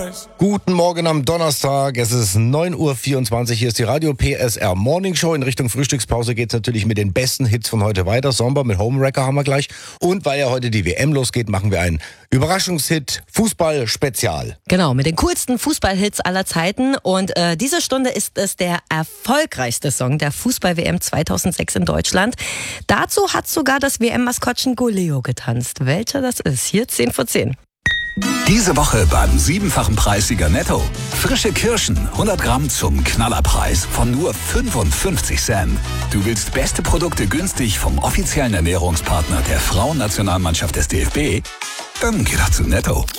Guten Morgen am Donnerstag, es ist 9:24 Uhr, hier ist die Radio PSR Morning Show. In Richtung Frühstückspause geht's natürlich mit den besten Hits von heute weiter. Sommer mit Homewrecker haben wir gleich. Und weil ja heute die WM losgeht, machen wir einen Überraschungshit Fußball-Spezial. Genau, mit den coolsten Fußballhits aller Zeiten. Und diese Stunde ist es der erfolgreichste Song der Fußball-WM 2006 in Deutschland. Dazu hat sogar das WM-Maskottchen Goleo getanzt. Welcher das ist? Hier 10 vor 10. Diese Woche beim 7-fachen Preissieger Netto. Frische Kirschen, 100 Gramm zum Knallerpreis von nur 55 Cent. Du willst beste Produkte günstig vom offiziellen Ernährungspartner der Frauennationalmannschaft des DFB? Dann geh doch zu Netto.